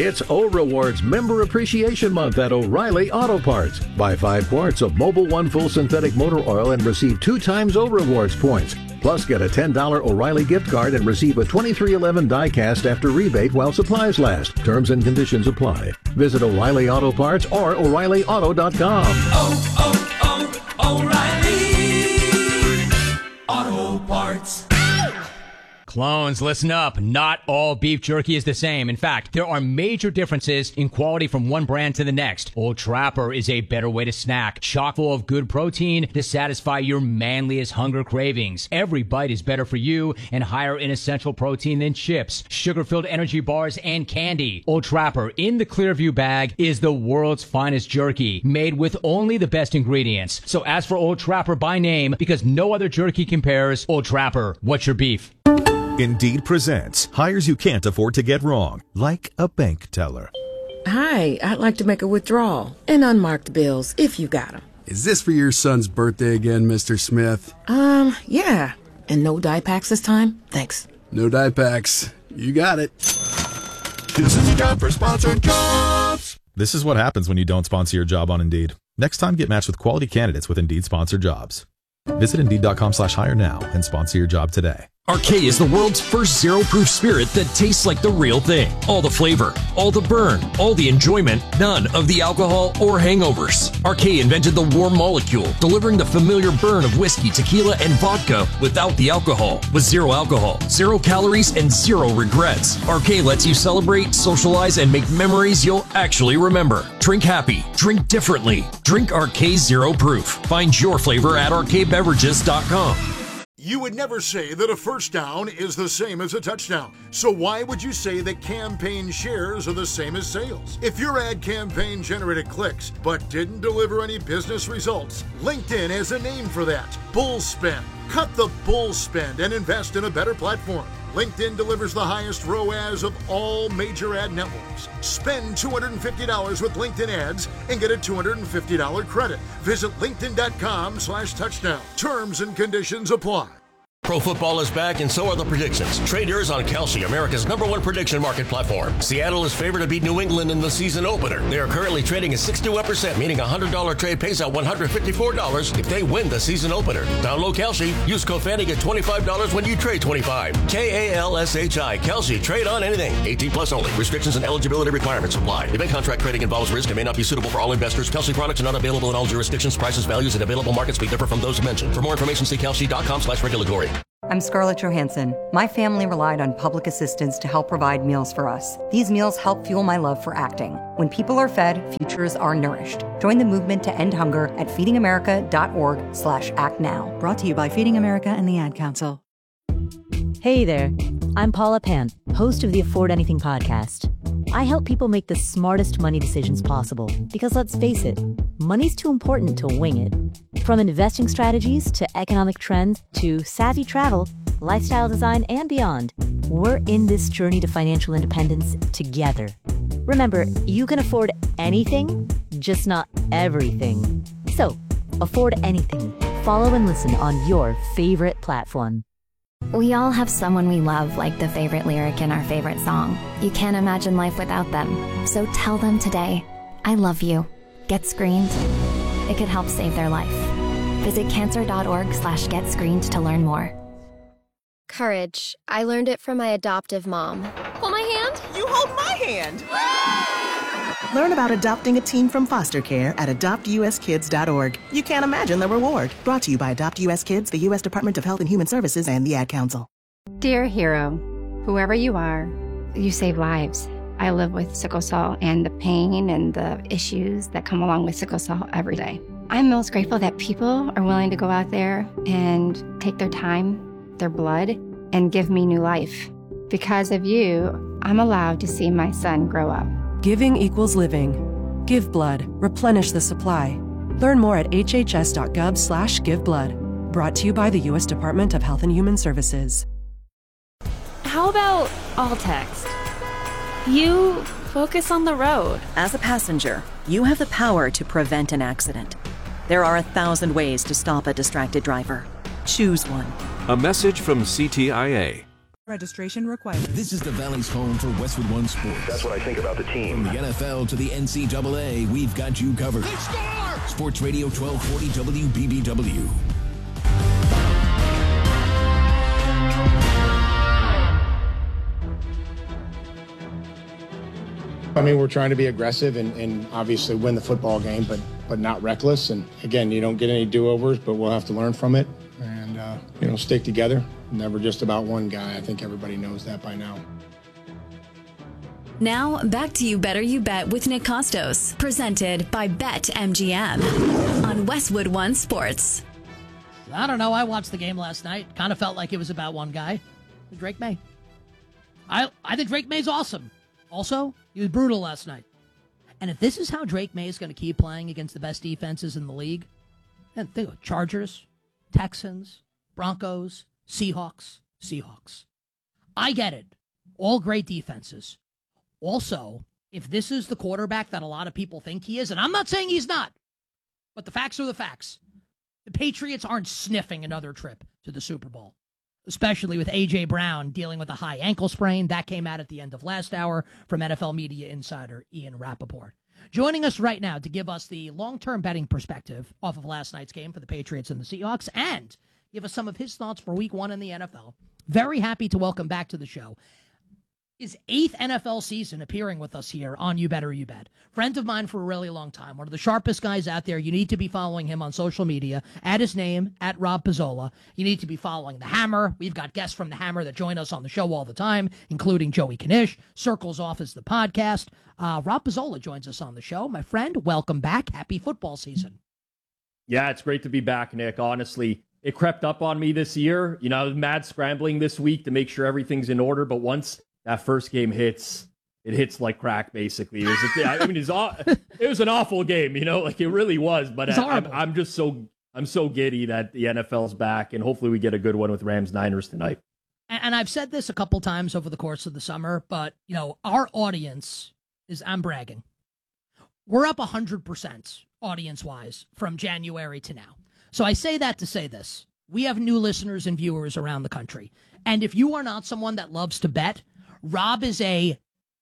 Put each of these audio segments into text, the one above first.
It's O-Rewards Member Appreciation Month at O'Reilly Auto Parts. Buy 5 quarts of Mobil 1 Full Synthetic Motor Oil and receive 2 times O-Rewards points. Plus, get a $10 O'Reilly gift card and receive a 2311 die-cast after rebate while supplies last. Terms and conditions apply. Visit O'Reilly Auto Parts or O'ReillyAuto.com. O'Reilly Auto Parts. Clones, listen up. Not all beef jerky is the same. In fact, there are major differences in quality from one brand to the next. Old Trapper is a better way to snack, chock full of good protein to satisfy your manliest hunger cravings. Every bite is better for you and higher in essential protein than chips, sugar-filled energy bars, and candy. Old Trapper in the Clearview bag is the world's finest jerky, made with only the best ingredients. So ask for Old Trapper by name because no other jerky compares. Old Trapper, what's your beef? Indeed presents hires you can't afford to get wrong, like a bank teller. Hi, I'd like to make a withdrawal and unmarked bills, if you got them. Is this for your son's birthday again, Mr. Smith? Yeah. And no die packs this time? Thanks. No die packs. You got it. This is a job for sponsored jobs. This is what happens when you don't sponsor your job on Indeed. Next time, get matched with quality candidates with Indeed sponsored jobs. Visit Indeed.com/hire now and sponsor your job today. Arcade is the world's first zero-proof spirit that tastes like the real thing. All the flavor, all the burn, all the enjoyment, none of the alcohol or hangovers. Arcade invented the warm molecule, delivering the familiar burn of whiskey, tequila, and vodka without the alcohol. With zero alcohol, 0 calories, and 0 regrets. Arcade lets you celebrate, socialize, and make memories you'll actually remember. Drink happy. Drink differently. Drink Arcade Zero Proof. Find your flavor at arcadebeverages.com. You would never say that a first down is the same as a touchdown. So why would you say that campaign shares are the same as sales? If your ad campaign generated clicks but didn't deliver any business results, LinkedIn has a name for that. Bull spend. Cut the bull spend and invest in a better platform. LinkedIn delivers the highest ROAS of all major ad networks. Spend $250 with LinkedIn ads and get a $250 credit. Visit linkedin.com/touchdown. Terms and conditions apply. Pro football is back, and so are the predictions. Trade yours on Kalshi, America's #1 prediction market platform. Seattle is favored to beat New England in the season opener. They are currently trading at 61%, meaning a $100 trade pays out $154 if they win the season opener. Download Kalshi. Use code FANNY, get $25 when you trade $25. KALSHI. Kalshi. Trade on anything. 18 plus only. Restrictions and eligibility requirements apply. Event contract trading involves risk and may not be suitable for all investors. Kalshi products are not available in all jurisdictions. Prices, values, and available markets may differ from those mentioned. For more information, see kalshi.com/regulatory. I'm Scarlett Johansson. My family relied on public assistance to help provide meals for us. These meals help fuel my love for acting. When people are fed, futures are nourished. Join the movement to end hunger at feedingamerica.org/actnow. Brought to you by Feeding America and the Ad Council. Hey there, I'm Paula Pant, host of the Afford Anything podcast. I help people make the smartest money decisions possible because let's face it, money's too important to wing it. From investing strategies to economic trends to savvy travel, lifestyle design, and beyond, we're in this journey to financial independence together. Remember, you can afford anything, just not everything. So, afford anything. Follow and listen on your favorite platform. We all have someone we love, like the favorite lyric in our favorite song. You can't imagine life without them. So tell them today, I love you. Get screened. It could help save their life. Visit cancer.org/getscreened to learn more. Courage. I learned it from my adoptive mom. Hold my hand. You hold my hand. Learn about adopting a teen from foster care at adoptuskids.org. You can't imagine the reward. Brought to you by Adopt US Kids, the U.S. Department of Health and Human Services, and the Ad Council. Dear hero, whoever you are, you save lives. I live with sickle cell and the pain and the issues that come along with sickle cell every day. I'm most grateful that people are willing to go out there and take their time, their blood, and give me new life. Because of you, I'm allowed to see my son grow up. Giving equals living. Give blood. Replenish the supply. Learn more at hhs.gov/giveblood. Brought to you by the U.S. Department of Health and Human Services. How about all text? You focus on the road. As a passenger, you have the power to prevent an accident. There are 1,000 ways to stop a distracted driver. Choose one. A message from CTIA. Registration required. This is the Valley's home for Westwood One Sports. That's what I think about the team. From the NFL to the NCAA, we've got you covered. They score! Sports Radio 1240 WBBW. I mean, we're trying to be aggressive and obviously win the football game, but not reckless. And again, you don't get any do-overs, but we'll have to learn from it and, stick together. Never just about one guy. I think everybody knows that by now. Now, back to You Better You Bet with Nick Costos, presented by BetMGM on Westwood One Sports. I don't know. I watched the game last night. Kind of felt like it was about one guy, Drake May. I think Drake May's awesome. Also, he was brutal last night. And if this is how Drake May is going to keep playing against the best defenses in the league, and think of Chargers, Texans, Broncos, Seahawks. I get it. All great defenses. Also, if this is the quarterback that a lot of people think he is, and I'm not saying he's not, but the facts are the facts. The Patriots aren't sniffing another trip to the Super Bowl, especially with A.J. Brown dealing with a high ankle sprain. That came out at the end of last hour from NFL media insider Ian Rappaport. Joining us right now to give us the long-term betting perspective off of last night's game for the Patriots and the Seahawks and give us some of his thoughts for Week 1 in the NFL. Very happy to welcome back to the show his 8th NFL season appearing with us here on You Better You Bet. Friend of mine for a really long time. One of the sharpest guys out there. You need to be following him on social media. At his name, at Rob Pizzola. You need to be following The Hammer. We've got guests from The Hammer that join us on the show all the time, including Joey Knish. Circles Off is the podcast. Rob Pizzola joins us on the show. My friend, welcome back. Happy football season. Yeah, it's great to be back, Nick. Honestly, it crept up on me this year. I was mad scrambling this week to make sure everything's in order, but once that first game hits, it hits like crack, basically. It was an awful game, like it really was. But I'm so giddy that the NFL's back, and hopefully we get a good one with Rams-Niners tonight. And I've said this a couple times over the course of the summer, but, our audience is, I'm bragging, we're up 100% audience-wise from January to now. So I say that to say this. We have new listeners and viewers around the country. And if you are not someone that loves to bet, Rob is a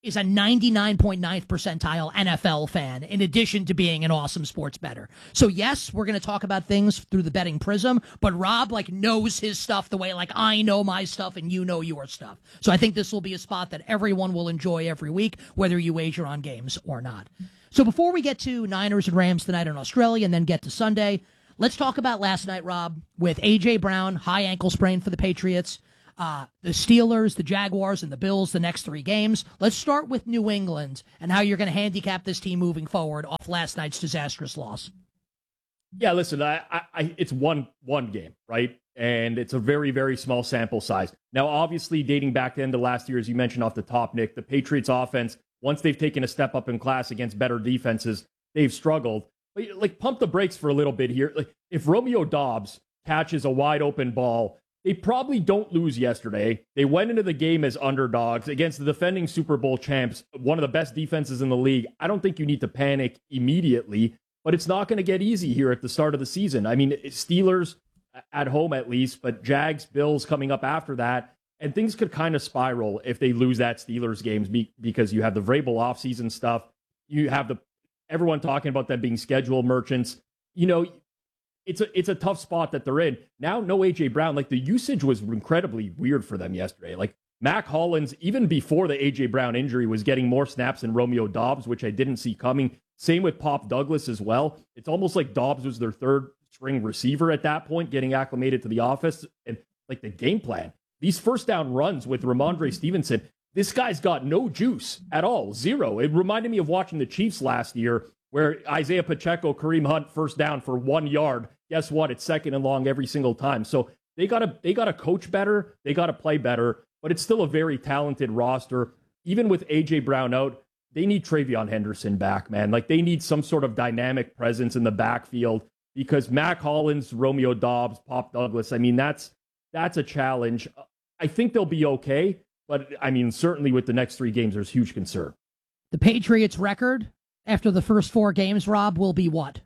99.9th percentile NFL fan, in addition to being an awesome sports bettor. So yes, we're going to talk about things through the betting prism, but Rob knows his stuff the way I know my stuff and you know your stuff. So I think this will be a spot that everyone will enjoy every week, whether you wager on games or not. So before we get to Niners and Rams tonight in Australia and then get to Sunday, let's talk about last night, Rob, with A.J. Brown, high ankle sprain for the Patriots. The Steelers, the Jaguars, and the Bills, the next 3 games. Let's start with New England and how you're going to handicap this team moving forward off last night's disastrous loss. Yeah, listen, it's one game, right? And it's a very, very small sample size. Now, obviously, dating back to the end of last year, as you mentioned off the top, Nick, the Patriots offense, once they've taken a step up in class against better defenses, they've struggled. But, pump the brakes for a little bit here. If Romeo Doubs catches a wide open ball, they probably don't lose yesterday. They went into the game as underdogs against the defending Super Bowl champs, one of the best defenses in the league. I don't think you need to panic immediately, but it's not going to get easy here at the start of the season. I mean, Steelers at home at least, but Jags, Bills coming up after that, and things could kind of spiral if they lose that Steelers games because you have the Vrabel offseason stuff. You have everyone talking about them being schedule merchants. It's a tough spot that they're in. Now, no A.J. Brown. The usage was incredibly weird for them yesterday. Mac Hollins, even before the A.J. Brown injury, was getting more snaps than Romeo Doubs, which I didn't see coming. Same with Pop Douglas as well. It's almost like Doubs was their third-string receiver at that point, getting acclimated to the office. And, the game plan. These first-down runs with Ramondre Stevenson, this guy's got no juice at all. Zero. It reminded me of watching the Chiefs last year, where Isaiah Pacheco, Kareem Hunt, first down for 1 yard. Guess what? It's second and long every single time. So they gotta coach better. They gotta play better. But it's still a very talented roster. Even with A.J. Brown out, they need TreVeyon Henderson back, man. They need some sort of dynamic presence in the backfield because Mac Hollins, Romeo Doubs, Pop Douglas, I mean, that's a challenge. I think they'll be okay. But, I mean, certainly with the next 3 games, there's huge concern. The Patriots' record after the first 4 games, Rob, will be what?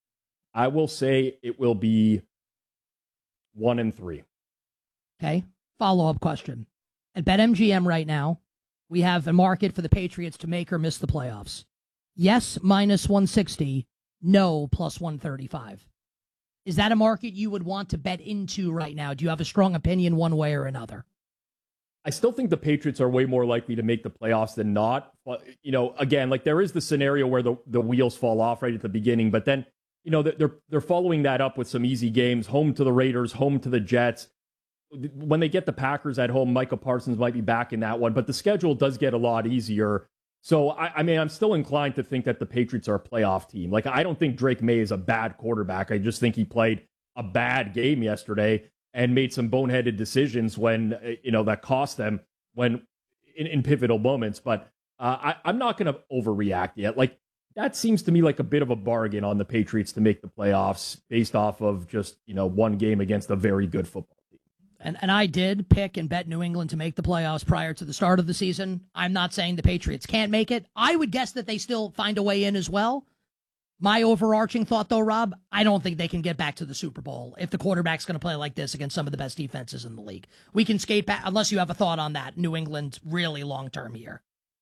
I will say it will be 1-3. Okay. Follow-up question. At BetMGM right now, we have a market for the Patriots to make or miss the playoffs. Yes, minus 160. No, plus 135. Is that a market you would want to bet into right now? Do you have a strong opinion one way or another? I still think the Patriots are way more likely to make the playoffs than not. But, again, like there is the scenario where the wheels fall off right at the beginning, but then, they're following that up with some easy games, home to the Raiders, home to the Jets. When they get the Packers at home, Micah Parsons might be back in that one, but the schedule does get a lot easier. So, I'm still inclined to think that the Patriots are a playoff team. Like, I don't think Drake May is a bad quarterback. I just think he played a bad game yesterday and made some boneheaded decisions when, that cost them when in pivotal moments. But I'm not going to overreact yet. Like, that seems to me like a bit of a bargain on the Patriots to make the playoffs based off of just, one game against a very good football team. And I did pick and bet New England to make the playoffs prior to the start of the season. I'm not saying the Patriots can't make it. I would guess that they still find a way in as well. My overarching thought, though, Rob, I don't think they can get back to the Super Bowl if the quarterback's going to play like this against some of the best defenses in the league. We can skate back, unless you have a thought on that, New England really long-term here.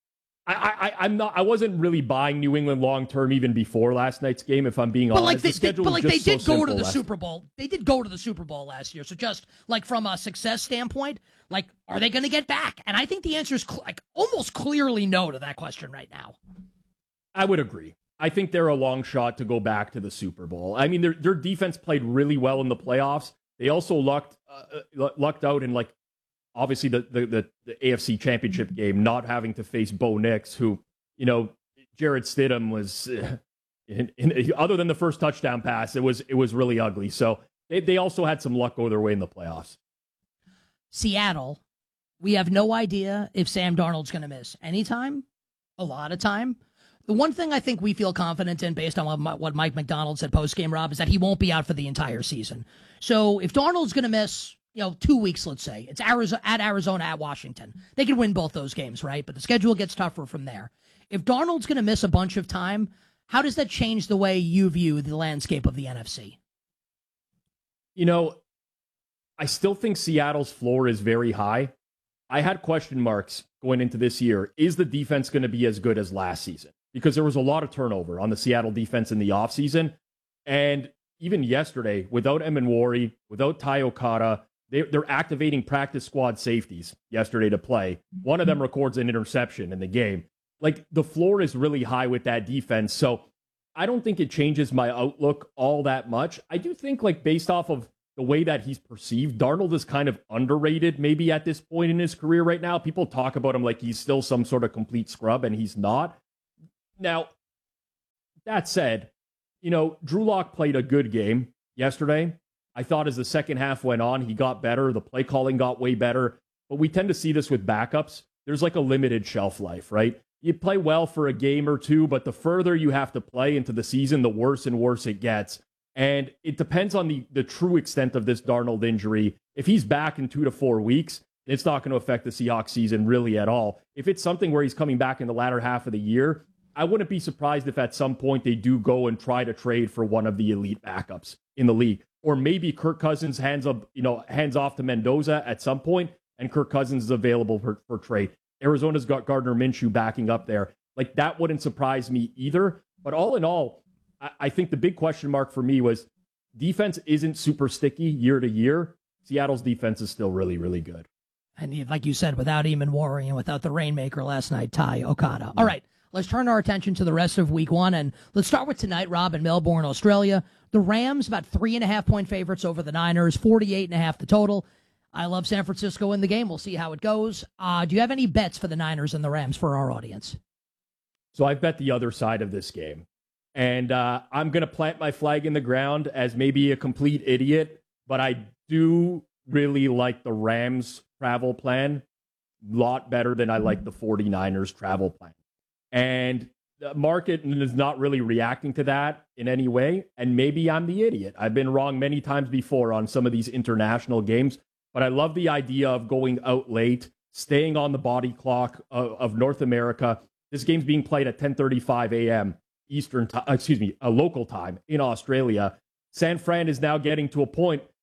I wasn't really buying New England long-term even before last night's game, if I'm being honest. They did go to the Super Bowl. They did go to the Super Bowl last year. So just like from a success standpoint, like, are they going to get back? And I think the answer is almost clearly no to that question right now. I would agree. I think they're a long shot to go back to the Super Bowl. I mean, their defense played really well in the playoffs. They also lucked out in, like, obviously the AFC Championship game, not having to face Bo Nix, who, Jarrett Stidham was, other than the first touchdown pass, it was really ugly. So they also had some luck go their way in the playoffs. Seattle, we have no idea if Sam Darnold's going to miss any time, a lot of time. The one thing I think we feel confident in, based on what Mike McDonald said post-game, Rob, is that he won't be out for the entire season. So if Darnold's going to miss, 2 weeks, let's say, it's Arizona, at Washington. They can win both those games, right? But the schedule gets tougher from there. If Darnold's going to miss a bunch of time, how does that change the way you view the landscape of the NFC? I still think Seattle's floor is very high. I had question marks going into this year. Is the defense going to be as good as last season? Because there was a lot of turnover on the Seattle defense in the offseason. And even yesterday, without Emenwari, without Ty Okada, they're activating practice squad safeties yesterday to play. One of them records an interception in the game. Like, the floor is really high with that defense. So I don't think it changes my outlook all that much. I do think, like, based off of the way that he's perceived, Darnold is kind of underrated maybe at this point in his career right now. People talk about him like he's still some sort of complete scrub, and he's not. Now, that said, Drew Lock played a good game yesterday. I thought as the second half went on, he got better. The play calling got way better. But we tend to see this with backups. There's like a limited shelf life, right? You play well for a game or two, but the further you have to play into the season, the worse and worse it gets. And it depends on the true extent of this Darnold injury. If he's back in 2 to 4 weeks, it's not going to affect the Seahawks season really at all. If it's something where he's coming back in the latter half of the year, I wouldn't be surprised if at some point they do go and try to trade for one of the elite backups in the league. Or maybe Kirk Cousins hands off to Mendoza at some point, and Kirk Cousins is available for trade. Arizona's got Gardner Minshew backing up there. Like, that wouldn't surprise me either. But all in all, I think the big question mark for me was defense isn't super sticky year to year. Seattle's defense is still really, really good. And like you said, without Emenwari and without the Rainmaker last night, Ty Okada. All right. Let's turn our attention to the rest of week one, and let's start with tonight, Rob, in Melbourne, Australia. The Rams, about 3.5-point favorites over the Niners, 48.5 the total. I love San Francisco in the game. We'll see how it goes. Do you have any bets for the Niners and the Rams for our audience? So I've bet the other side of this game, and I'm going to plant my flag in the ground as maybe a complete idiot, but I do really like the Rams travel plan a lot better than I like the 49ers travel plan. And the market is not really reacting to that in any way. And maybe I'm the idiot. I've been wrong many times before on some of these international games. But I love the idea of going out late, staying on the body clock of North America. This game's being played at 10:35 a.m. Eastern time, local time in Australia. San Fran is now getting to a point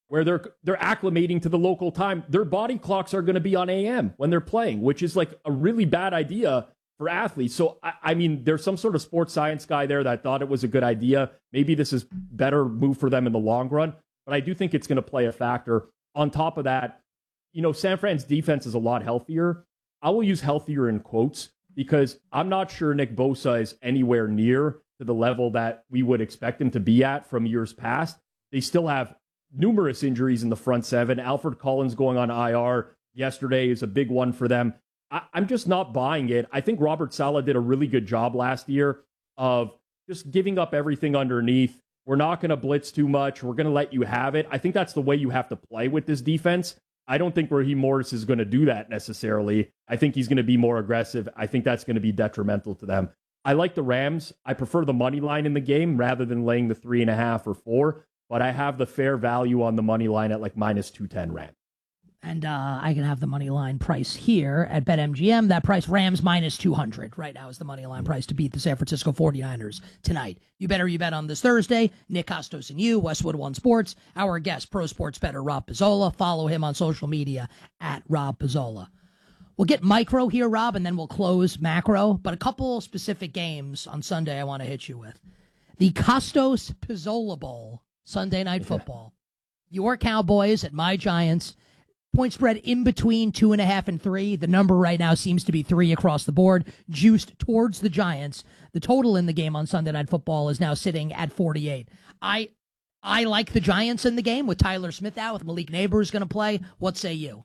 where they're acclimating to the local time. Their body clocks are going to be on AM when they're playing, which is like a really bad idea for athletes. So, I mean, there's some sort of sports science guy there that thought it was a good idea. Maybe this is better move for them in the long run, but I do think it's going to play a factor. On top of that, you know, San Fran's defense is a lot healthier. I will use healthier in quotes because I'm not sure Nick Bosa is anywhere near to the level that we would expect him to be at from years past. They still have numerous injuries in the front seven. Alfred Collins going on IR yesterday is a big one for them. I'm just not buying it. I think Robert Saleh did a really good job last year of just giving up everything underneath. We're not going to blitz too much. We're going to let you have it. I think that's the way you have to play with this defense. I don't think Raheem Morris is going to do that necessarily. I think he's going to be more aggressive. I think that's going to be detrimental to them. I like the Rams. I prefer the money line in the game rather than laying the 3.5 or 4, but I have the fair value on the money line at like minus 210 Rams. And I can have the money line price here at BetMGM. That price, Rams minus 200 right now is the money line price to beat the San Francisco 49ers tonight. You bet on this Thursday. Nick Costos and you, Westwood One Sports. Our guest, pro sports bettor Rob Pizzola. Follow him on social media at Rob Pizzola. We'll get micro here, Rob, and then we'll close macro. But a couple specific games on Sunday I want to hit you with. The Costos Pizzola Bowl, Sunday Night Football. Your Cowboys at my Giants. Point spread in between 2.5 and 3. The number right now seems to be 3 across the board, juiced towards the Giants. The total in the game on Sunday Night Football is now sitting at 48. I like the Giants in the game with Tyler Smith out, with Malik Neighbors going to play. What say you?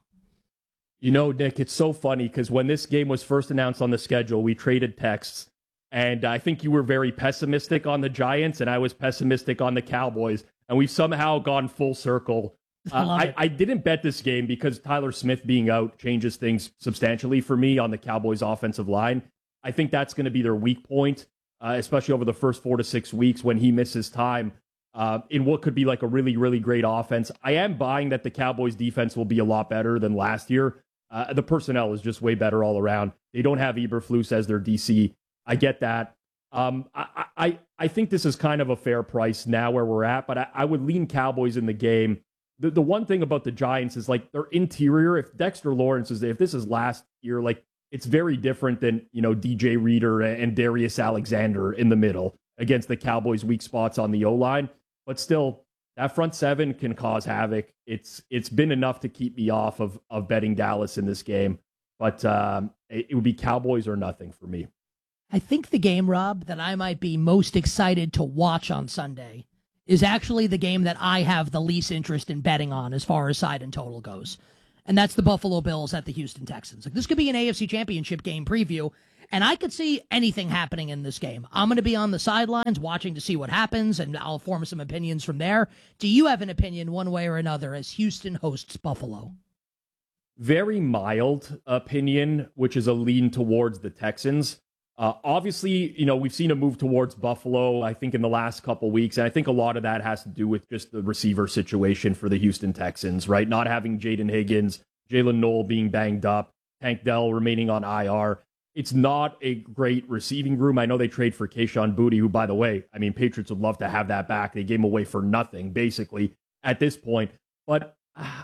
You know, Nick, it's so funny because when this game was first announced on the schedule, we traded texts, and I think you were very pessimistic on the Giants, and I was pessimistic on the Cowboys, and we've somehow gone full circle. I didn't bet this game because Tyler Smith being out changes things substantially for me on the Cowboys offensive line. I think that's going to be their weak point, especially over the first 4 to 6 weeks when he misses time in what could be like a really, really great offense. I am buying that the Cowboys defense will be a lot better than last year. The personnel is just way better all around. They don't have Eberflus as their DC. I get that. I think this is kind of a fair price now where we're at, but I would lean Cowboys in the game. The one thing about the Giants is like their interior. If Dexter Lawrence if this is last year, like it's very different than, you know, DJ Reader and Darius Alexander in the middle against the Cowboys' weak spots on the O-line. But still, that front seven can cause havoc. It's been enough to keep me off of betting Dallas in this game. But it would be Cowboys or nothing for me. I think the game, Rob, that I might be most excited to watch on Sunday is actually the game that I have the least interest in betting on as far as side and total goes. And that's the Buffalo Bills at the Houston Texans. Like, this could be an AFC Championship game preview, and I could see anything happening in this game. I'm going to be on the sidelines watching to see what happens, and I'll form some opinions from there. Do you have an opinion one way or another as Houston hosts Buffalo? Very mild opinion, which is a lean towards the Texans. Obviously, you know, we've seen a move towards Buffalo, I think, in the last couple weeks. And I think a lot of that has to do with just the receiver situation for the Houston Texans, right? Not having Jaden Higgins, Jalen Noel being banged up, Tank Dell remaining on IR. It's not a great receiving room. I know they trade for Kayshon Boutte, who, by the way, I mean, Patriots would love to have that back. They gave him away for nothing, basically, at this point. But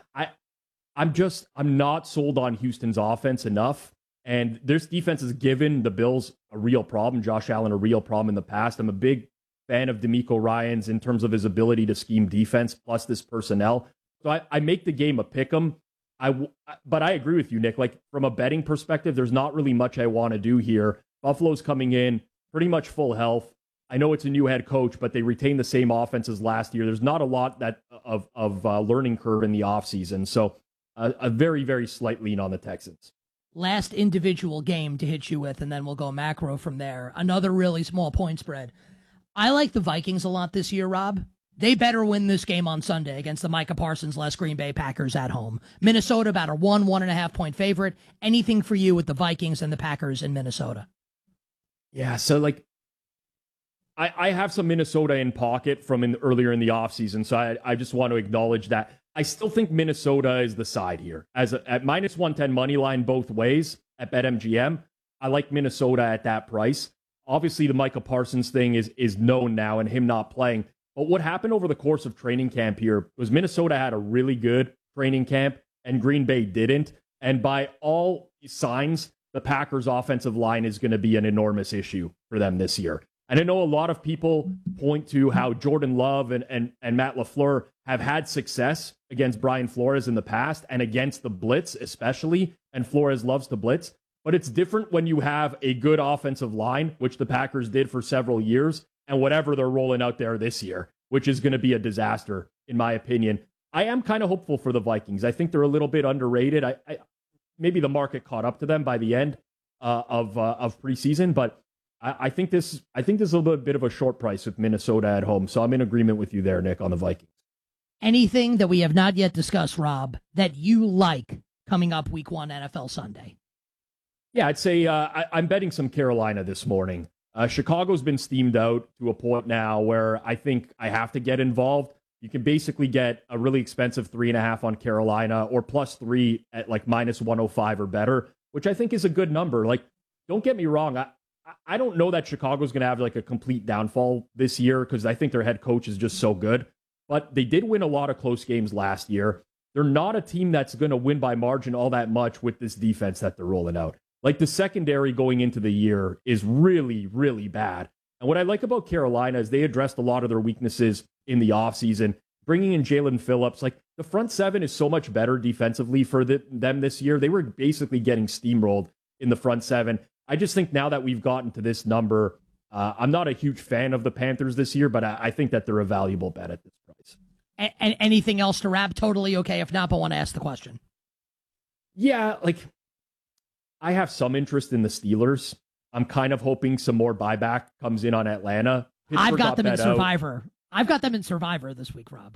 I'm not sold on Houston's offense enough. And this defense has given the Bills a real problem, Josh Allen a real problem in the past. I'm a big fan of DeMeco Ryans in terms of his ability to scheme defense, plus this personnel. So I make the game a pick 'em. But I agree with you, Nick. Like, from a betting perspective, there's not really much I want to do here. Buffalo's coming in pretty much full health. I know it's a new head coach, but they retain the same offense as last year. There's not a lot of learning curve in the offseason. So a very, very slight lean on the Texans. Last individual game to hit you with, and then we'll go macro from there. Another really small point spread. I like the Vikings a lot this year, Rob. They better win this game on Sunday against the Micah Parsons-less Green Bay Packers at home. Minnesota about a 1.5 point favorite. Anything for you with the Vikings and the Packers in Minnesota? Yeah, so like I have some Minnesota in pocket from earlier in the offseason, so I just want to acknowledge that. I still think Minnesota is the side here. At minus 110 money line both ways at BetMGM, I like Minnesota at that price. Obviously, the Micah Parsons thing is known now, and him not playing. But what happened over the course of training camp here was Minnesota had a really good training camp and Green Bay didn't. And by all signs, the Packers' offensive line is going to be an enormous issue for them this year. And I know a lot of people point to how Jordan Love and Matt LaFleur have had success against Brian Flores in the past and against the blitz especially, and Flores loves to blitz. But it's different when you have a good offensive line, which the Packers did for several years, and whatever they're rolling out there this year, which is going to be a disaster, in my opinion. I am kind of hopeful for the Vikings. I think they're a little bit underrated. Maybe the market caught up to them by the end of preseason, but I think this is a little bit of a short price with Minnesota at home. So I'm in agreement with you there, Nick, on the Vikings. Anything that we have not yet discussed, Rob, that you like coming up week 1 NFL Sunday? Yeah, I'd say I'm betting some Carolina this morning. Chicago's been steamed out to a point now where I think I have to get involved. You can basically get a really expensive 3.5 on Carolina or +3 at like -105 or better, which I think is a good number. Like, don't get me wrong. I don't know that Chicago's going to have like a complete downfall this year because I think their head coach is just so good. But they did win a lot of close games last year. They're not a team that's going to win by margin all that much with this defense that they're rolling out. Like, the secondary going into the year is really, really bad. And what I like about Carolina is they addressed a lot of their weaknesses in the offseason, bringing in Jalen Phillips. Like, the front seven is so much better defensively for them this year. They were basically getting steamrolled in the front seven. I just think now that we've gotten to this number, I'm not a huge fan of the Panthers this year, but I think that they're a valuable bet at this price. And anything else to wrap? Totally okay. If not, but I want to ask the question. Yeah, like, I have some interest in the Steelers. I'm kind of hoping some more buyback comes in on Atlanta. I've got them in Survivor. I've got them in Survivor this week, Rob.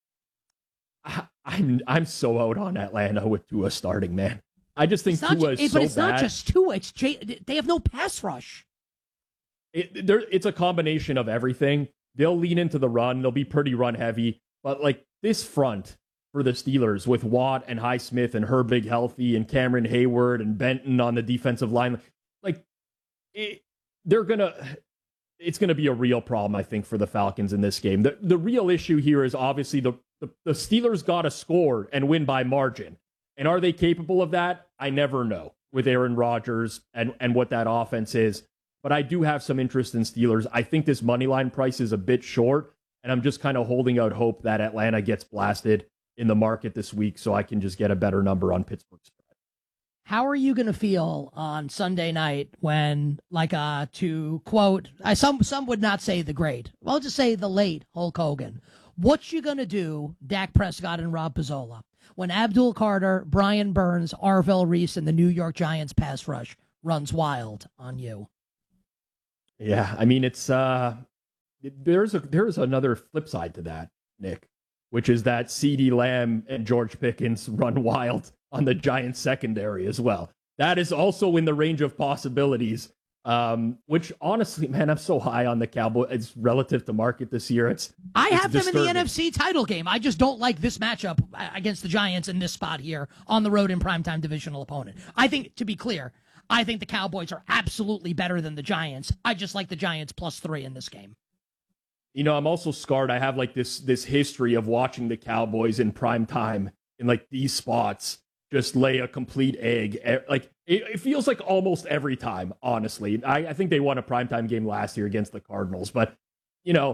I'm so out on Atlanta with Tua starting, man. I just think Tua is so bad. But it's not just Tua. They have no pass rush. It's a combination of everything. They'll lean into the run. They'll be pretty run heavy. But like, this front for the Steelers with Watt and Highsmith and Herbig healthy and Cameron Hayward and Benton on the defensive line, like, it's going to be a real problem, I think, for the Falcons in this game. The real issue here is obviously the Steelers got to score and win by margin. And are they capable of that? I never know with Aaron Rodgers and what that offense is. But I do have some interest in Steelers. I think this money line price is a bit short, and I'm just kind of holding out hope that Atlanta gets blasted in the market this week so I can just get a better number on Pittsburgh spread. How are you going to feel on Sunday night when, like, to quote, some would not say the great, well, just say the late Hulk Hogan, what you going to do, Dak Prescott and Rob Pizzola, when Abdul Carter, Brian Burns, Arvell Reese, and the New York Giants pass rush runs wild on you? Yeah, I mean, it's there's another flip side to that, Nick, which is that CeeDee Lamb and George Pickens run wild on the Giants secondary as well. That is also in the range of possibilities, which honestly, man, I'm so high on the Cowboys. It's relative to market this year. I have them in the NFC title game. I just don't like this matchup against the Giants in this spot here on the road in primetime divisional opponent. I think, to be clear, I think the Cowboys are absolutely better than the Giants. I just like the Giants +3 in this game. You know, I'm also scarred. I have like this history of watching the Cowboys in prime time in like these spots just lay a complete egg. Like, it feels like almost every time, honestly. I think they won a primetime game last year against the Cardinals, but, you know,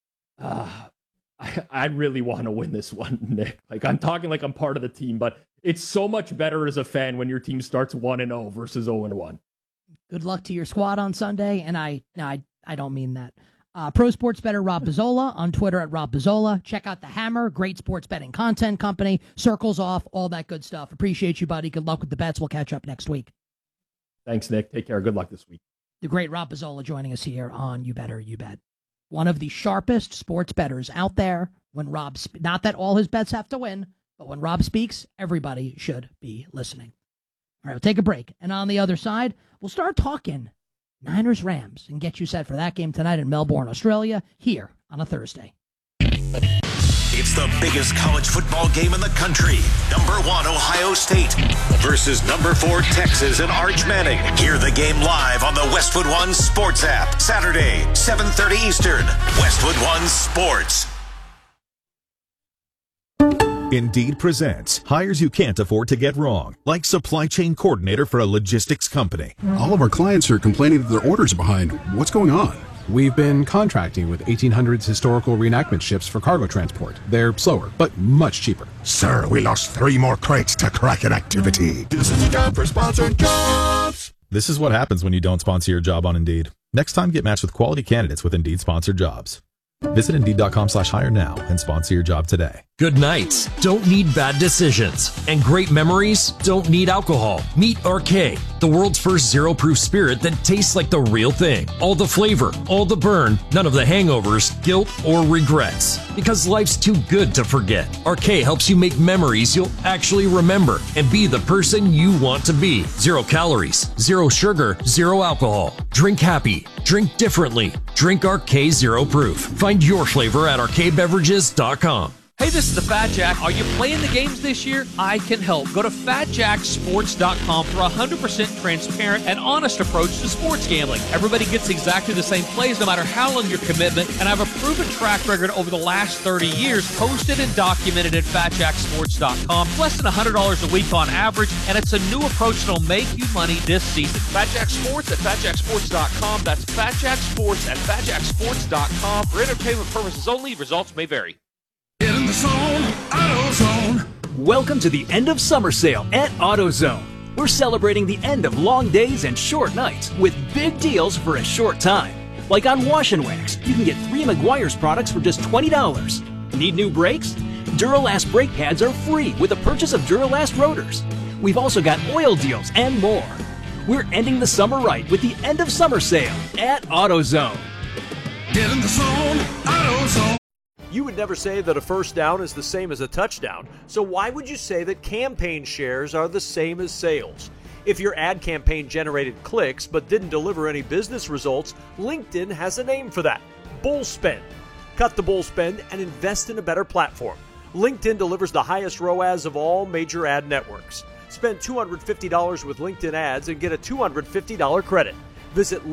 I really want to win this one, Nick. Like, I'm talking like I'm part of the team, but it's so much better as a fan when your team starts 1-0 versus 0-1. Good luck to your squad on Sunday, and I don't mean that. Pro Sports Bettor Rob Pizzola on Twitter at Rob Pizzola. Check out The Hammer, great sports betting content company. Circles Off, all that good stuff. Appreciate you, buddy. Good luck with the bets. We'll catch up next week. Thanks, Nick. Take care. Good luck this week. The great Rob Pizzola joining us here on You Better You Bet. One of the sharpest sports bettors out there. When Rob, not that all his bets have to win, but when Rob speaks, everybody should be listening. All right, we'll take a break. And on the other side, we'll start talking Niners-Rams and get you set for that game tonight in Melbourne, Australia, here on a Thursday. It's the biggest college football game in the country. Number 1 Ohio State versus number 4 Texas and Arch Manning. Hear the game live on the Westwood One Sports app. Saturday, 7:30 Eastern. Westwood One Sports. Indeed presents hires you can't afford to get wrong, like supply chain coordinator for a logistics company. All of our clients are complaining that their orders are behind. What's going on? We've been contracting with 1800s historical reenactment ships for cargo transport. They're slower, but much cheaper. Sir, we lost 3 more crates to Kraken activity. This is a job for sponsored jobs. This is what happens when you don't sponsor your job on Indeed. Next time, get matched with quality candidates with Indeed sponsored jobs. Visit Indeed.com/hire now and sponsor your job today. Good nights don't need bad decisions, and great memories don't need alcohol. Meet RK, the world's first zero-proof spirit that tastes like the real thing. All the flavor, all the burn, none of the hangovers, guilt, or regrets. Because life's too good to forget. RK helps you make memories you'll actually remember and be the person you want to be. 0 calories, 0 sugar, 0 alcohol. Drink happy. Drink differently. Drink RK Zero Proof. Find your flavor at rkbeverages.com. Hey, this is the Fat Jack. Are you playing the games this year? I can help. Go to FatJackSports.com for a 100% transparent and honest approach to sports gambling. Everybody gets exactly the same plays no matter how long your commitment, and I have a proven track record over the last 30 years posted and documented at FatJackSports.com. Less than $100 a week on average, and it's a new approach that'll make you money this season. FatJack Sports at FatJackSports.com. That's FatJack Sports at FatJackSports.com. For entertainment purposes only, results may vary. Get in the zone, AutoZone. Welcome to the end of summer sale at AutoZone. We're celebrating the end of long days and short nights with big deals for a short time. Like on Wash and Wax, you can get 3 Meguiar's products for just $20. Need new brakes? Duralast brake pads are free with the purchase of Duralast rotors. We've also got oil deals and more. We're ending the summer right with the end of summer sale at AutoZone. Get in the zone, AutoZone. You would never say that a first down is the same as a touchdown, so why would you say that campaign shares are the same as sales? If your ad campaign generated clicks but didn't deliver any business results, LinkedIn has a name for that: bull spend. Cut the bull spend and invest in a better platform. LinkedIn delivers the highest ROAS of all major ad networks. Spend $250 with LinkedIn ads and get a $250 credit. Visit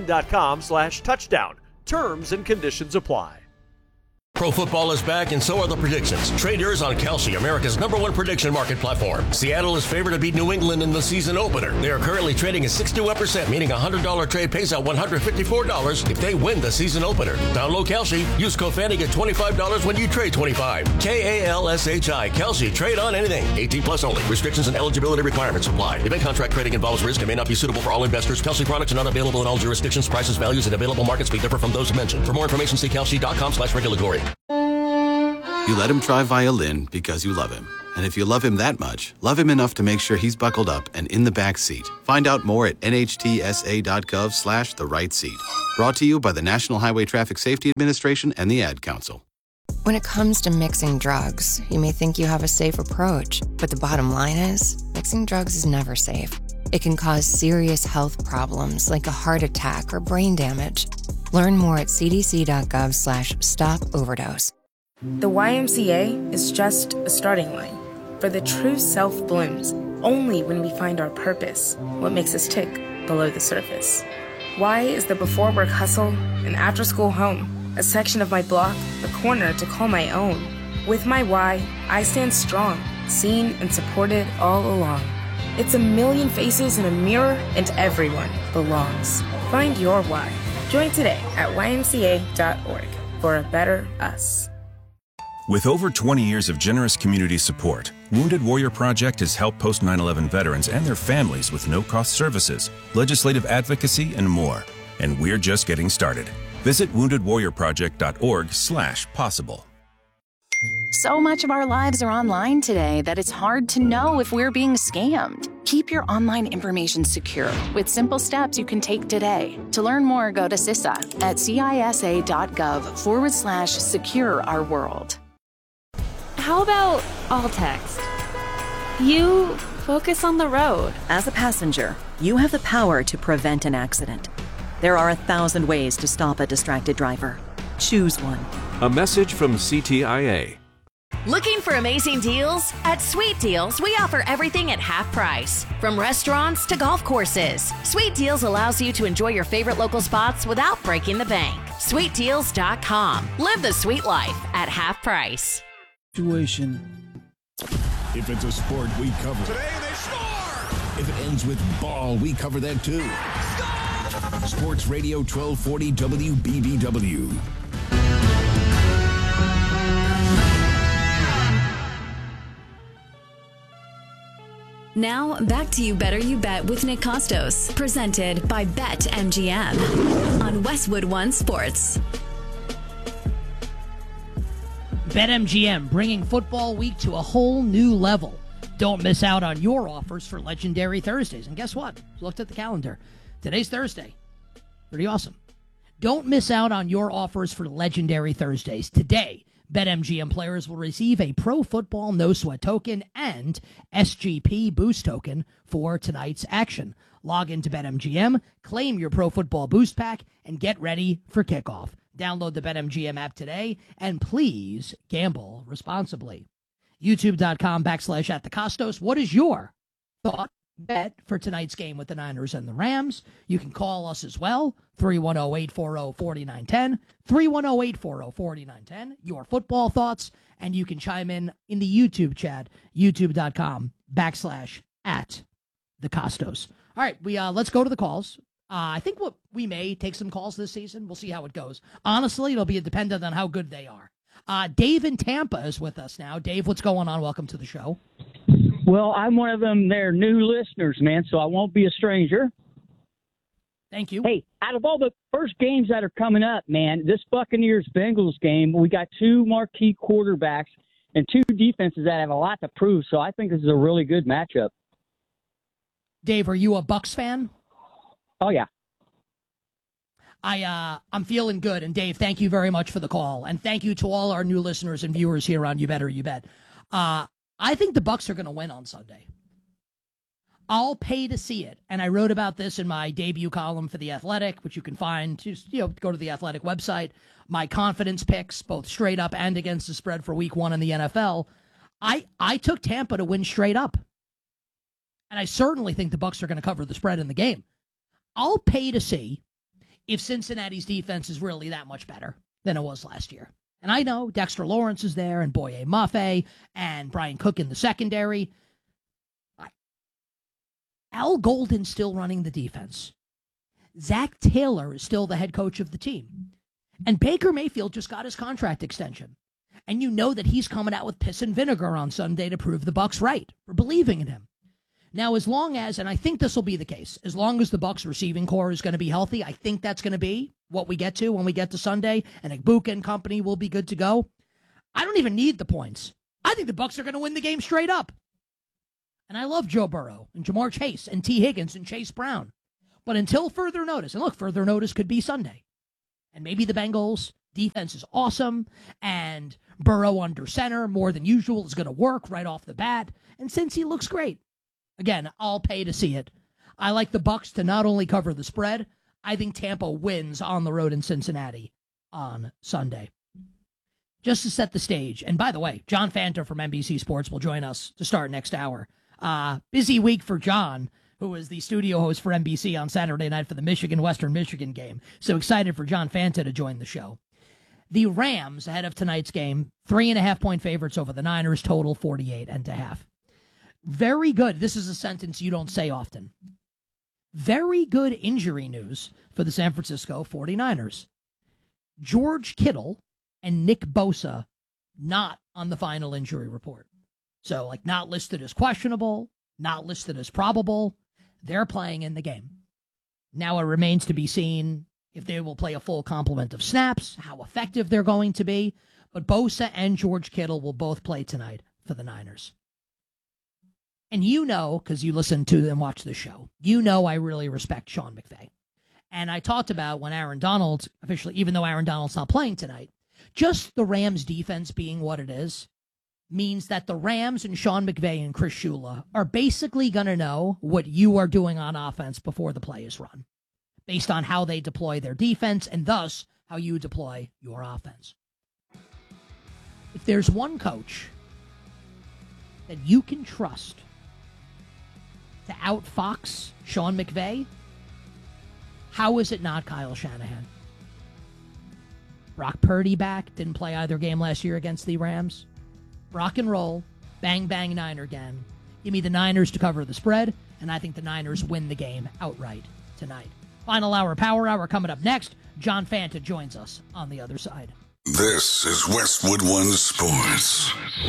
linkedin.com/touchdown. Terms and conditions apply. Pro football is back, and so are the predictions. Trade yours on Kalshi, America's #1 prediction market platform. Seattle is favored to beat New England in the season opener. They are currently trading at 6-1%, meaning a $100 trade pays out $154 if they win the season opener. Download Kalshi. Use code FANNY, get $25 when you trade $25. KALSHI. Kalshi. Trade on anything. 18+ only. Restrictions and eligibility requirements apply. Event contract trading involves risk and may not be suitable for all investors. Kalshi products are not available in all jurisdictions. Prices, values, and available markets may differ from those mentioned. For more information, see kalshi.com/regulatory. You let him try violin because you love him. And if you love him that much, love him enough to make sure he's buckled up and in the back seat. Find out more at nhtsa.gov/the-right-seat. Brought to you by the National Highway Traffic Safety Administration and the Ad Council. When it comes to mixing drugs, you may think you have a safe approach, but the bottom line is, mixing drugs is never safe. It can cause serious health problems like a heart attack or brain damage. Learn more at cdc.gov/stop-overdose. The YMCA is just a starting line, for the true self blooms only when we find our purpose, what makes us tick below the surface. Y is the before work hustle, an after school home, a section of my block, a corner to call my own. With my Y, I stand strong, seen and supported all along. It's a million faces in a mirror, and everyone belongs. Find your Y. Join today at ymca.org for a better us. With over 20 years of generous community support, Wounded Warrior Project has helped post 9/11 veterans and their families with no-cost services, legislative advocacy, and more. And we're just getting started. Visit woundedwarriorproject.org/possible. So much of our lives are online today that it's hard to know if we're being scammed. Keep your online information secure with simple steps you can take today. To learn more, go to CISA at cisa.gov/secure our world. How about all text? You focus on the road. As a passenger, you have the power to prevent an accident. There are 1,000 ways to stop a distracted driver. Choose one. A message from CTIA. Looking for amazing deals? At Sweet Deals, we offer everything at half price. From restaurants to golf courses, Sweet Deals allows you to enjoy your favorite local spots without breaking the bank. SweetDeals.com. Live the sweet life at half price. Situation. If it's a sport, we cover. Today they score! If it ends with ball, we cover that too. Score! Sports Radio 1240 WBBW. Now, back to You Better You Bet with Nick Costos, presented by BetMGM on Westwood One Sports. BetMGM, bringing football week to a whole new level. Don't miss out on your offers for Legendary Thursdays. And guess what? Looked at the calendar. Today's Thursday. Pretty awesome. Don't miss out on your offers for Legendary Thursdays. Today, BetMGM players will receive a Pro Football No Sweat token and SGP Boost token for tonight's action. Log into BetMGM, claim your Pro Football Boost Pack, and get ready for kickoff. Download the BetMGM app today, and please gamble responsibly. YouTube.com/@thecostos. What is your thought bet for tonight's game with the Niners and the Rams? You can call us as well, 310-840-4910, 310-840-4910, your football thoughts, and you can chime in the YouTube chat, youtube.com/@thecostos. All right, let's go to the calls. I think we may take some calls this season. We'll see how it goes. Honestly, it'll be dependent on how good they are. Dave in Tampa is with us now. Dave, what's going on? Welcome to the show. Well, I'm one of them. They're new listeners, man, so I won't be a stranger. Thank you. Hey, out of all the first games that are coming up, man, this Buccaneers-Bengals game, we got two marquee quarterbacks and two defenses that have a lot to prove, so I think this is a really good matchup. Dave, are you a Bucs fan? Oh, yeah. I'm feeling good. And, Dave, thank you very much for the call. And thank you to all our new listeners and viewers here on You Better You Bet. I think the Bucs are going to win on Sunday. I'll pay to see it. And I wrote about this in my debut column for The Athletic, which you can find. Just, go to the Athletic website. My confidence picks, both straight up and against the spread for week 1 in the NFL. I took Tampa to win straight up. And I certainly think the Bucs are going to cover the spread in the game. I'll pay to see if Cincinnati's defense is really that much better than it was last year. And I know Dexter Lawrence is there and Boye Mafe and Brian Cook in the secondary. Al Golden's still running the defense. Zach Taylor is still the head coach of the team. And Baker Mayfield just got his contract extension. And you know that he's coming out with piss and vinegar on Sunday to prove the Bucs right for believing in him. Now, as long as, and I think this will be the case, as long as the Bucs receiving core is going to be healthy, I think that's going to be what we get to when we get to Sunday, and Igbuka and company will be good to go. I don't even need the points. I think the Bucs are going to win the game straight up. And I love Joe Burrow and Jamar Chase and T. Higgins and Chase Brown. But until further notice, and look, further notice could be Sunday. And maybe the Bengals' defense is awesome, and Burrow under center more than usual is going to work right off the bat. And since he looks great, again, I'll pay to see it. I like the Bucs to not only cover the spread, I think Tampa wins on the road in Cincinnati on Sunday. Just to set the stage, and by the way, John Fanta from NBC Sports will join us to start next hour. Busy week for John, who is the studio host for NBC on Saturday night for the Michigan-Western Michigan game. So excited for John Fanta to join the show. The Rams, ahead of tonight's game, 3.5-point favorites over the Niners, total 48.5. Very good. This is a sentence you don't say often. Very good injury news for the San Francisco 49ers. George Kittle and Nick Bosa not on the final injury report. So, not listed as questionable, not listed as probable. They're playing in the game. Now it remains to be seen if they will play a full complement of snaps, how effective they're going to be. But Bosa and George Kittle will both play tonight for the Niners. And you know, because you listen to and watch the show, you know I really respect Sean McVay. And I talked about when Aaron Donald, officially, even though Aaron Donald's not playing tonight, just the Rams defense being what it is, means that the Rams and Sean McVay and Chris Shula are basically going to know what you are doing on offense before the play is run, based on how they deploy their defense and thus how you deploy your offense. If there's one coach that you can trust to outfox Sean McVay, how is it not Kyle Shanahan? Brock Purdy back, didn't play either game last year against the Rams. Rock and roll, bang, bang, Niner gang. Give me the Niners to cover the spread, and I think the Niners win the game outright tonight. Final hour, Power Hour coming up next. John Fanta joins us on the other side. This is Westwood One Sports.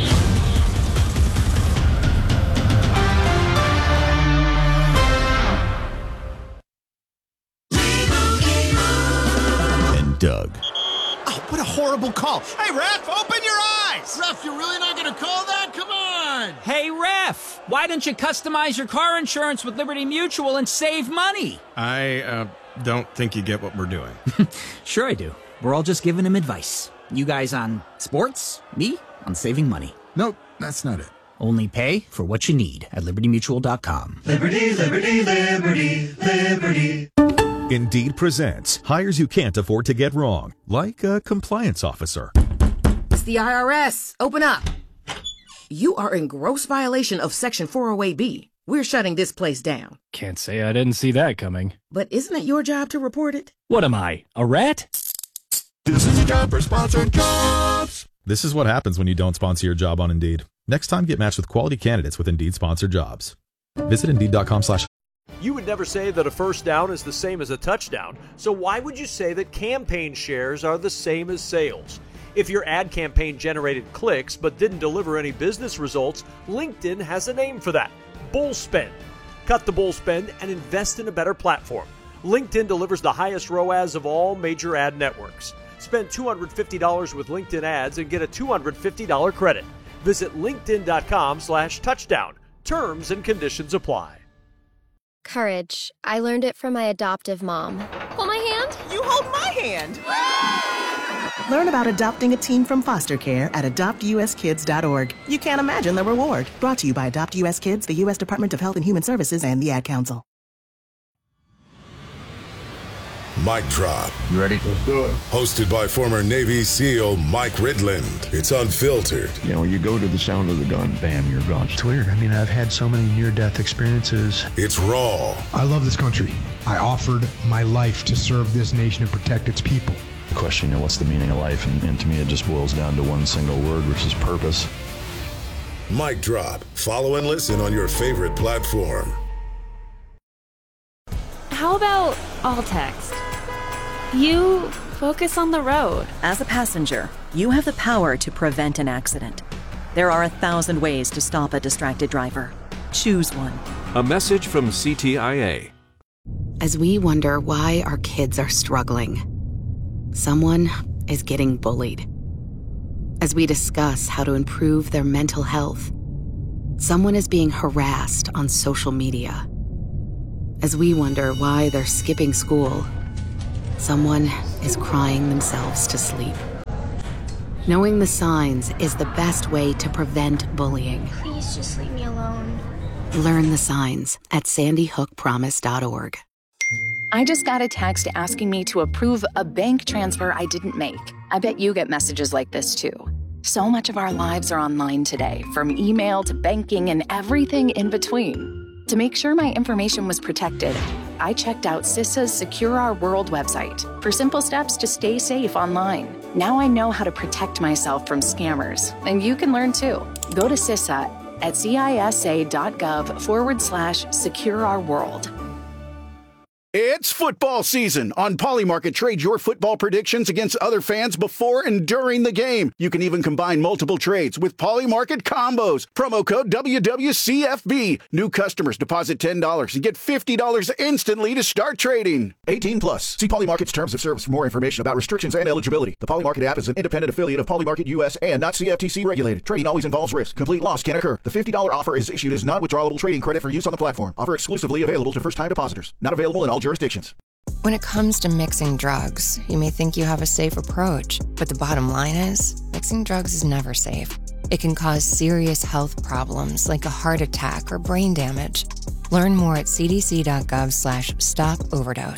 And Doug. Oh, what a horrible call. Hey, ref, open your eyes! Ref, you're really not going to call that? Come on! Hey, ref, why don't you customize your car insurance with Liberty Mutual and save money? I don't think you get what we're doing. Sure I do. We're all just giving him advice. You guys on sports, me on saving money. Nope, that's not it. Only pay for what you need at libertymutual.com. Liberty, liberty, liberty, liberty. Indeed presents hires you can't afford to get wrong, like a compliance officer. It's the IRS. Open up. You are in gross violation of Section 408B. We're shutting this place down. Can't say I didn't see that coming. But isn't it your job to report it? What am I, a rat? This is a job for sponsored jobs. This is what happens when you don't sponsor your job on Indeed. Next time, get matched with quality candidates with Indeed sponsored jobs. Visit Indeed.com/. You would never say that a first down is the same as a touchdown, so why would you say that campaign shares are the same as sales? If your ad campaign generated clicks but didn't deliver any business results, LinkedIn has a name for that: bull spend. Cut the bull spend and invest in a better platform. LinkedIn delivers the highest ROAS of all major ad networks. Spend $250 with LinkedIn ads and get a $250 credit. Visit linkedin.com/touchdown. Terms and conditions apply. Courage. I learned it from my adoptive mom. Hold my hand. You hold my hand. Learn about adopting a teen from foster care at adoptuskids.org. You can't imagine the reward. Brought to you by Adopt US Kids, the U.S. Department of Health and Human Services, and the Ad Council. Mic Drop. You ready? Let's do it. Hosted by former Navy SEAL Mike Ridland. It's unfiltered. You know, you go to the sound of the gun, bam, you're gone. It's weird. I mean, I've had so many near-death experiences. It's raw. I love this country. I offered my life to serve this nation and protect its people. The question, you know, what's the meaning of life? And to me, it just boils down to one single word, which is purpose. Mic Drop. Follow and listen on your favorite platform. How about all text? You focus on the road. As a passenger, you have the power to prevent an accident. There are 1,000 ways to stop a distracted driver. Choose one. A message from CTIA. As we wonder why our kids are struggling, someone is getting bullied. As we discuss how to improve their mental health, someone is being harassed on social media. As we wonder why they're skipping school, someone is crying themselves to sleep. Knowing the signs is the best way to prevent bullying. Please just leave me alone. Learn the signs at sandyhookpromise.org. I just got a text asking me to approve a bank transfer I didn't make. I bet you get messages like this too. So much of our lives are online today, from email to banking and everything in between. To make sure my information was protected, I checked out CISA's Secure Our World website for simple steps to stay safe online. Now I know how to protect myself from scammers, and you can learn too. Go to CISA at cisa.gov/Secure Our World. It's football season. On Polymarket, trade your football predictions against other fans before and during the game. You can even combine multiple trades with Polymarket combos. Promo code WWCFB. New customers deposit $10 and get $50 instantly to start trading. 18 plus. See Polymarket's terms of service for more information about restrictions and eligibility. The Polymarket app is an independent affiliate of Polymarket US and not CFTC regulated. Trading always involves risk. Complete loss can occur. The $50 offer is issued as non-withdrawable trading credit for use on the platform. Offer exclusively available to first-time depositors. Not available in all jurisdictions. When it comes to mixing drugs, you may think you have a safe approach, but the bottom line is, mixing drugs is never safe. It can cause serious health problems like a heart attack or brain damage. Learn more at cdc.gov/stop overdose.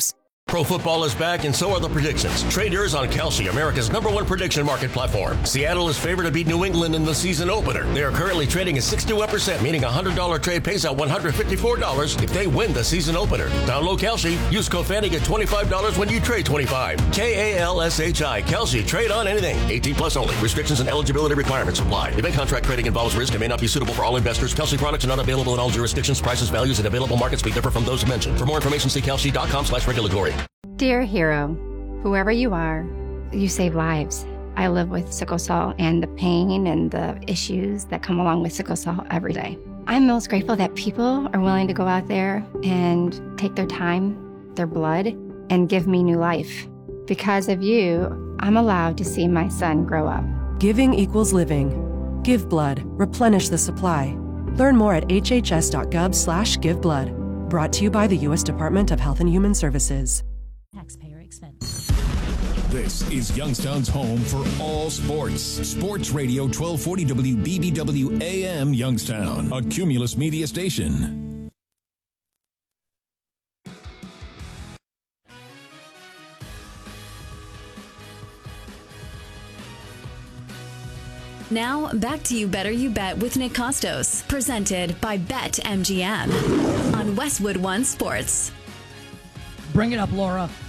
Pro football is back, and so are the predictions. Trade yours on Kalshi, America's #1 prediction market platform. Seattle is favored to beat New England in the season opener. They are currently trading at 61%, meaning a $100 trade pays out $154 if they win the season opener. Download Kalshi. Use code FANNY, get $25 when you trade $25. KALSHI. Kalshi. Trade on anything. 18 plus only. Restrictions and eligibility requirements apply. Event contract trading involves risk and may not be suitable for all investors. Kalshi products are not available in all jurisdictions. Prices, values, and available markets may differ from those mentioned. For more information, see kalshi.com/regulatory. Dear hero, whoever you are, you save lives. I live with sickle cell and the pain and the issues that come along with sickle cell every day. I'm most grateful that people are willing to go out there and take their time, their blood, and give me new life. Because of you, I'm allowed to see my son grow up. Giving equals living. Give blood. Replenish the supply. Learn more at hhs.gov/giveblood. Brought to you by the U.S. Department of Health and Human Services. Taxpayer expense. This is Youngstown's home for all sports. Sports Radio 1240 WBBW AM Youngstown, a Cumulus media station. Now, back to You Better You Bet with Nick Costos, presented by BetMGM on Westwood One Sports. Bring it up, Laura.